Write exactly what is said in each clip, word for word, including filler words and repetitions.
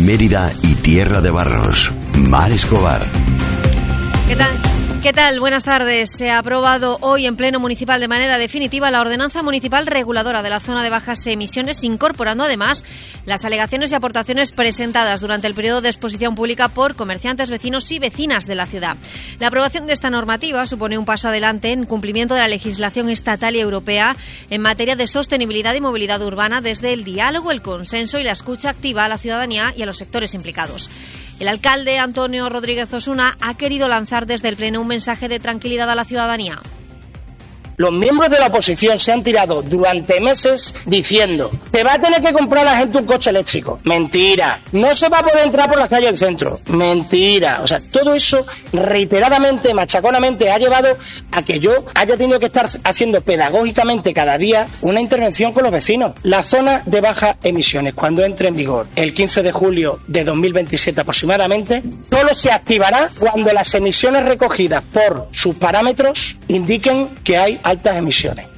Mérida y Tierra de Barros. Mar Escobar. ¿Qué tal? ¿Qué tal? Buenas tardes. Se ha aprobado hoy en Pleno Municipal de manera definitiva la Ordenanza Municipal Reguladora de la Zona de Bajas Emisiones, incorporando además las alegaciones y aportaciones presentadas durante el periodo de exposición pública por comerciantes, vecinos y vecinas de la ciudad. La aprobación de esta normativa supone un paso adelante en cumplimiento de la legislación estatal y europea en materia de sostenibilidad y movilidad urbana desde el diálogo, el consenso y la escucha activa a la ciudadanía y a los sectores implicados. El alcalde Antonio Rodríguez Osuna ha querido lanzar desde el Pleno un mensaje de tranquilidad a la ciudadanía. Los miembros de la oposición se han tirado durante meses diciendo que va a tener que comprar la gente un coche eléctrico. Mentira. No se va a poder entrar por las calles del centro. Mentira. O sea, todo eso reiteradamente, machaconamente ha llevado a que yo haya tenido que estar haciendo pedagógicamente cada día una intervención con los vecinos. La zona de bajas emisiones, cuando entre en vigor el quince de julio de dos mil veintisiete aproximadamente, solo se activará cuando las emisiones recogidas por sus parámetros indiquen que hay altas emisiones.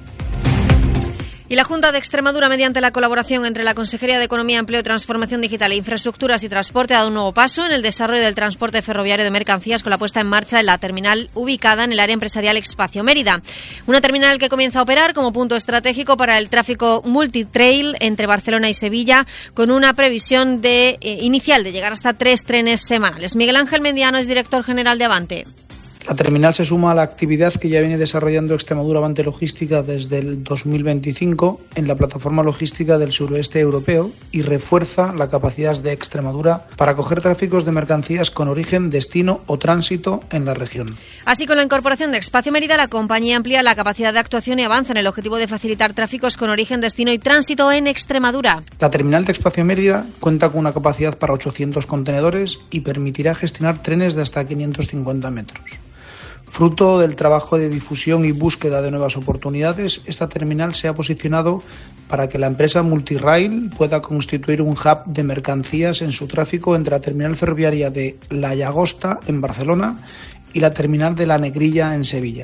Y la Junta de Extremadura, mediante la colaboración entre la Consejería de Economía, Empleo, Transformación Digital e Infraestructuras y Transporte, ha dado un nuevo paso en el desarrollo del transporte ferroviario de mercancías con la puesta en marcha de la terminal ubicada en el área empresarial Espacio Mérida. Una terminal que comienza a operar como punto estratégico para el tráfico multitrail entre Barcelona y Sevilla, con una previsión de eh, inicial de llegar hasta tres trenes semanales. Miguel Ángel Mendiano es director general de Avante. La terminal se suma a la actividad que ya viene desarrollando Extremadura Avante Logística desde el dos mil veinticinco en la plataforma logística del suroeste europeo y refuerza la capacidad de Extremadura para acoger tráficos de mercancías con origen, destino o tránsito en la región. Así, con la incorporación de Espacio Mérida, la compañía amplía la capacidad de actuación y avanza en el objetivo de facilitar tráficos con origen, destino y tránsito en Extremadura. La terminal de Espacio Mérida cuenta con una capacidad para ochocientos contenedores y permitirá gestionar trenes de hasta quinientos cincuenta metros. Fruto del trabajo de difusión y búsqueda de nuevas oportunidades, esta terminal se ha posicionado para que la empresa Multirail pueda constituir un hub de mercancías en su tráfico entre la terminal ferroviaria de La Llagosta en Barcelona y la terminal de La Negrilla en Sevilla.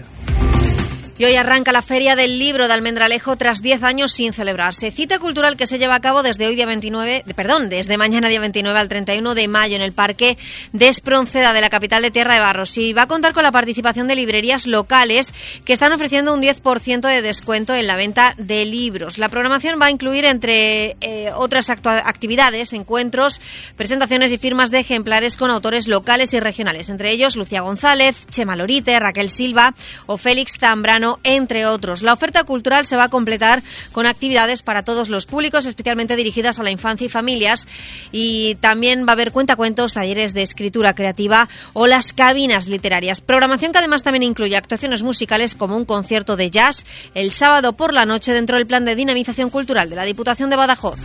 Y hoy arranca la Feria del Libro de Almendralejo tras diez años sin celebrarse. Cita cultural que se lleva a cabo desde hoy día veintinueve, perdón, desde mañana día veintinueve al treinta y uno de mayo en el Parque de Espronceda de la capital de Tierra de Barros. Y va a contar con la participación de librerías locales que están ofreciendo un diez por ciento de descuento en la venta de libros. La programación va a incluir, entre eh, otras actividades, encuentros, presentaciones y firmas de ejemplares con autores locales y regionales, entre ellos Lucía González, Chema Lorite, Raquel Silva o Félix Zambrano, entre otros. La oferta cultural se va a completar con actividades para todos los públicos, especialmente dirigidas a la infancia y familias, y también va a haber cuentacuentos, talleres de escritura creativa o las cabinas literarias. Programación que además también incluye actuaciones musicales como un concierto de jazz el sábado por la noche dentro del plan de dinamización cultural de la Diputación de Badajoz.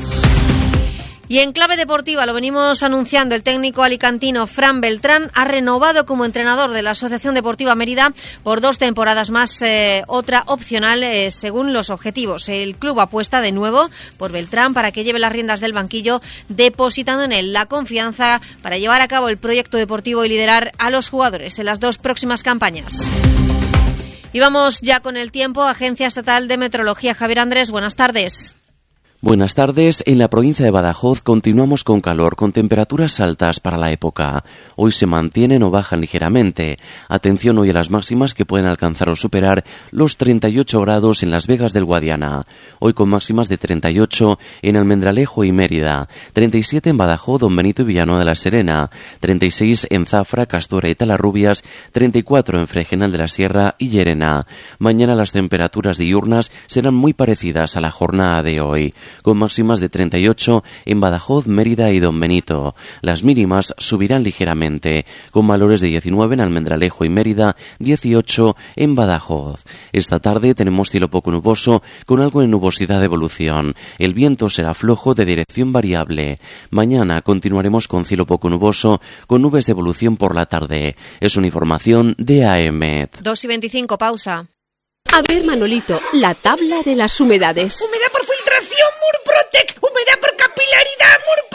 Y en clave deportiva, lo venimos anunciando, el técnico alicantino Fran Beltrán ha renovado como entrenador de la Asociación Deportiva Mérida por dos temporadas más, eh, otra opcional eh, según los objetivos. El club apuesta de nuevo por Beltrán para que lleve las riendas del banquillo, depositando en él la confianza para llevar a cabo el proyecto deportivo y liderar a los jugadores en las dos próximas campañas. Y vamos ya con el tiempo. Agencia Estatal de Meteorología. Javier Andrés, buenas tardes. Buenas tardes. En la provincia de Badajoz continuamos con calor, con temperaturas altas para la época. Hoy se mantienen o bajan ligeramente. Atención hoy a las máximas que pueden alcanzar o superar los treinta y ocho grados en Las Vegas del Guadiana. Hoy con máximas de treinta y ocho en Almendralejo y Mérida, treinta y siete en Badajoz, Don Benito y Villanueva de la Serena, treinta y seis en Zafra, Castora y Talarrubias, treinta y cuatro en Fregenal de la Sierra y Llerena. Mañana las temperaturas diurnas serán muy parecidas a la jornada de hoy, con máximas de treinta y ocho en Badajoz, Mérida y Don Benito. Las mínimas subirán ligeramente, con valores de diecinueve en Almendralejo y Mérida, dieciocho en Badajoz. Esta tarde tenemos cielo poco nuboso, con algo de nubosidad de evolución. El viento será flojo de dirección variable. Mañana continuaremos con cielo poco nuboso, con nubes de evolución por la tarde. Es una información de A E M E T. dos y veinticinco, pausa. A ver, Manolito, la tabla de las humedades. Humedad por filtración, Murprotec. Humedad por capilaridad, Murprotec.